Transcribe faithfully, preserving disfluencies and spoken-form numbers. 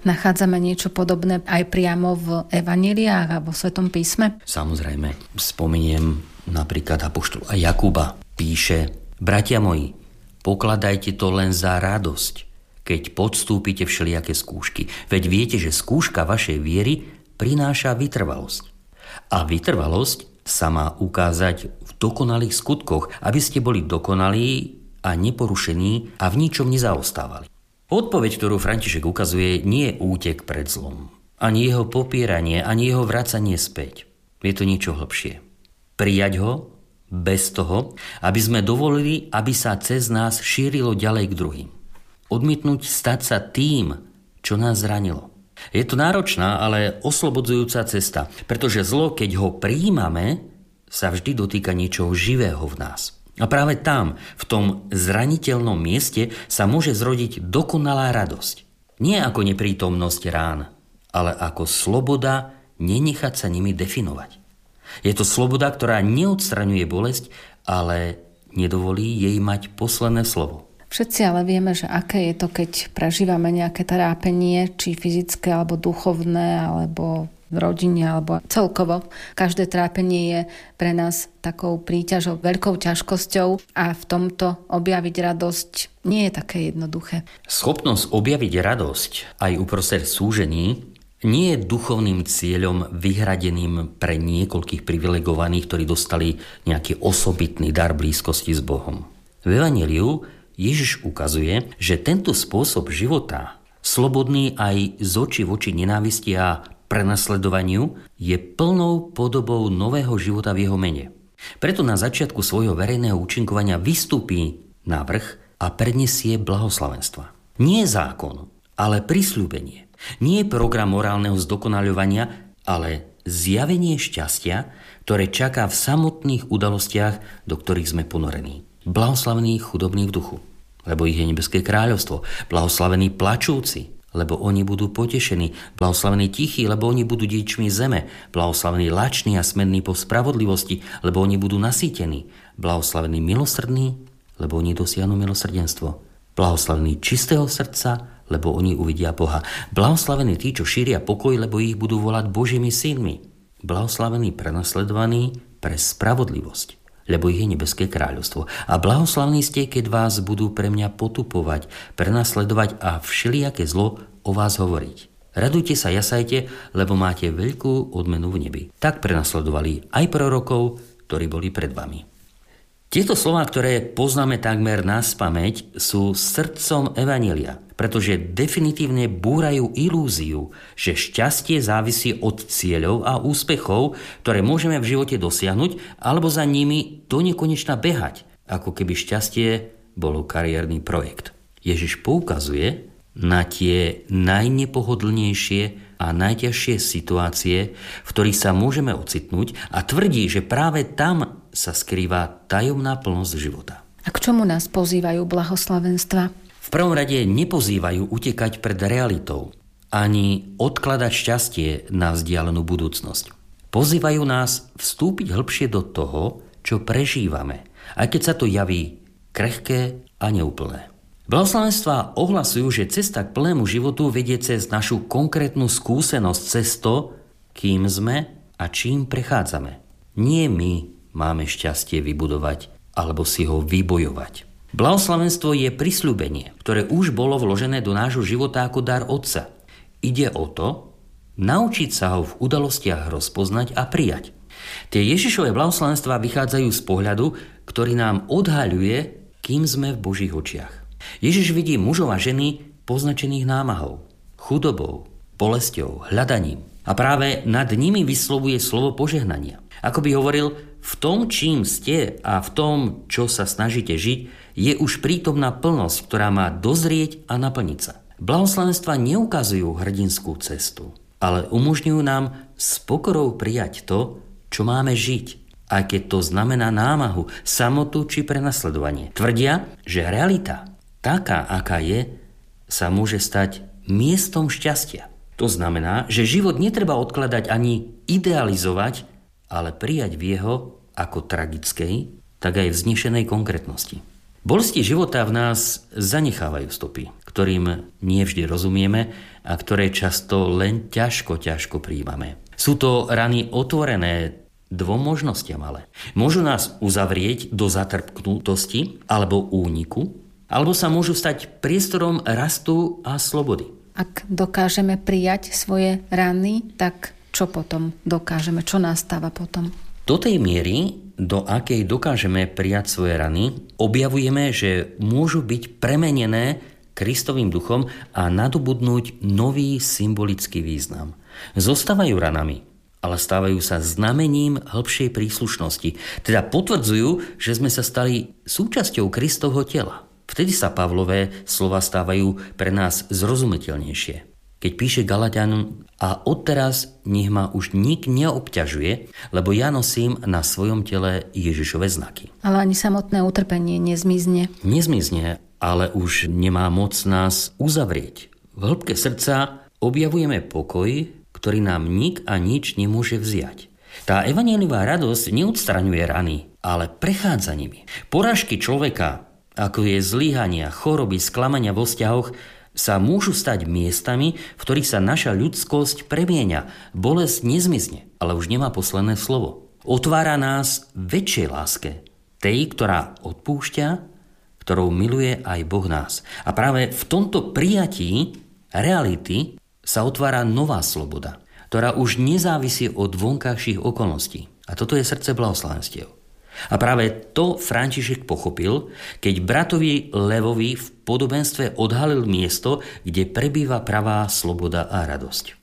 Nachádzame niečo podobné aj priamo v evanjeliách a vo Svetom písme? Samozrejme. Spomeniem napríklad apoštola Jakuba. Píše: bratia moji, pokladajte to len za radosť, keď podstúpite všelijaké skúšky. Veď viete, že skúška vašej viery prináša vytrvalosť. A vytrvalosť sa má ukázať v dokonalých skutkoch, aby ste boli dokonalí a neporušení a v ničom nezaostávali. Odpoveď, ktorú František ukazuje, nie je útek pred zlom, ani jeho popieranie, ani jeho vracanie späť. Je to niečo hlbšie. Prijať ho bez toho, aby sme dovolili, aby sa cez nás šírilo ďalej k druhým. Odmietnúť stať sa tým, čo nás zranilo. Je to náročná, ale oslobodzujúca cesta, pretože zlo, keď ho prijímame, sa vždy dotýka niečoho živého v nás. A práve tam, v tom zraniteľnom mieste, sa môže zrodiť dokonalá radosť. Nie ako neprítomnosť rán, ale ako sloboda nenechať sa nimi definovať. Je to sloboda, ktorá neodstraňuje bolesť, ale nedovolí jej mať posledné slovo. Všetci ale vieme, že aké je to, keď prežívame nejaké trápenie, či fyzické, alebo duchovné, alebo v rodine, alebo celkovo. Každé trápenie je pre nás takou príťažou, veľkou ťažkosťou a v tomto objaviť radosť nie je také jednoduché. Schopnosť objaviť radosť aj uprostred súžení nie je duchovným cieľom vyhradeným pre niekoľkých privilegovaných, ktorí dostali nejaký osobitný dar blízkosti s Bohom. V evanjeliu Ježiš ukazuje, že tento spôsob života, slobodný aj z očí v oči nenávisti a prenasledovaniu, je plnou podobou nového života v jeho mene. Preto na začiatku svojho verejného účinkovania vystúpi na vrch a predniesie blahoslavenstva. Nie zákon, ale prisľúbenie. Nie program morálneho zdokonaľovania, ale zjavenie šťastia, ktoré čaká v samotných udalostiach, do ktorých sme ponorení. Blahoslavení chudobní v duchu, lebo ich je nebeské kráľovstvo. Blahoslavení plačúci, lebo oni budú potešení. Blahoslavení tichí, lebo oni budú dedičmi zeme. Blahoslavení lační a smední po spravodlivosti, lebo oni budú nasýtení. Blahoslavení milosrdní, lebo oni dosiahnu milosrdenstvo. Blahoslavení čistého srdca, lebo oni uvidia Boha. Blahoslavení tí, čo šíria pokoj, lebo ich budú volať Božími synmi. Blahoslavení prenasledovaní pre spravodlivosť, lebo ich je nebeské kráľovstvo. A blahoslavní ste, keď vás budú pre mňa potupovať, prenasledovať a všelijaké zlo o vás hovoriť. Radujte sa, jasajte, lebo máte veľkú odmenu v nebi. Tak prenasledovali aj prorokov, ktorí boli pred vami. Tieto slová, ktoré poznáme takmer naspamäť, sú srdcom evanjelia, pretože definitívne búrajú ilúziu, že šťastie závisí od cieľov a úspechov, ktoré môžeme v živote dosiahnuť, alebo za nimi do nekonečna behať, ako keby šťastie bolo kariérny projekt. Ježiš poukazuje na tie najnepohodlnejšie a najťažšie situácie, v ktorých sa môžeme ocitnúť, a tvrdí, že práve tam sa skrýva tajomná plnosť života. A k čomu nás pozývajú blahoslavenstva? V prvom rade nepozývajú utekať pred realitou, ani odkladať šťastie na vzdialenú budúcnosť. Pozývajú nás vstúpiť hlbšie do toho, čo prežívame, aj keď sa to javí krehké a neúplné. Blahoslavenstvá ohlasujú, že cesta k plnému životu vedie cez našu konkrétnu skúsenosť, cez to, kým sme a čím prechádzame. Nie my máme šťastie vybudovať alebo si ho vybojovať. Blahoslavenstvo je prisľúbenie, ktoré už bolo vložené do nášho života ako dar Otca. Ide o to, naučiť sa ho v udalostiach rozpoznať a prijať. Tie Ježišové blahoslavenstvá vychádzajú z pohľadu, ktorý nám odhaľuje, kým sme v Božích očiach. Ježiš vidí mužov a ženy poznačených námahou, chudobou, bolesťou, hľadaním. A práve nad nimi vyslovuje slovo požehnania. Ako by hovoril, v tom, čím ste a v tom, čo sa snažíte žiť, je už prítomná plnosť, ktorá má dozrieť a naplniť sa. Blahoslavenstvá neukazujú hrdinskú cestu, ale umožňujú nám s pokorou prijať to, čo máme žiť, aj keď to znamená námahu, samotu či prenasledovanie. Tvrdia, že realita, taká, aká je, sa môže stať miestom šťastia. To znamená, že život netreba odkladať ani idealizovať, ale prijať v jeho ako tragickej, tak aj vznešenej konkrétnosti. Bolesti života v nás zanechávajú stopy, ktorým nie vždy rozumieme a ktoré často len ťažko, ťažko prijímame. Sú to rany otvorené dvom možnostiam ale. Môžu nás uzavrieť do zatrpknutosti alebo úniku, alebo sa môžu stať priestorom rastu a slobody. Ak dokážeme prijať svoje rany, tak čo potom dokážeme? Čo nastáva potom? Do tej miery, do akej dokážeme prijať svoje rany, objavujeme, že môžu byť premenené Kristovým duchom a nadobudnúť nový symbolický význam. Zostávajú ranami, ale stávajú sa znamením hĺbšej príslušnosti. Teda potvrdzujú, že sme sa stali súčasťou Kristovho tela. Vtedy sa Pavlové slova stávajú pre nás zrozumiteľnejšie. Keď píše Galatianom: a odteraz nech ma už nik neobťažuje, lebo ja nosím na svojom tele Ježišove znaky. Ale ani samotné utrpenie nezmizne. Nezmizne, ale už nemá moc nás uzavrieť. V hĺbke srdca objavujeme pokoj, ktorý nám nik a nič nemôže vziať. Tá evanjeliová radosť neodstraňuje rany, ale prechádza nimi. Porážky človeka, ako je zlyhania, choroby, sklamania vo vzťahoch, sa môžu stať miestami, v ktorých sa naša ľudskosť premieňa. Bolesť nezmizne, ale už nemá posledné slovo. Otvára nás väčšej láske, tej, ktorá odpúšťa, ktorou miluje aj Boh nás. A práve v tomto prijatí reality sa otvára nová sloboda, ktorá už nezávisí od vonkajších okolností. A toto je srdce blahoslavenstiev. A práve to František pochopil, keď bratovi Levovi v podobenstve odhalil miesto, kde prebýva pravá sloboda a radosť.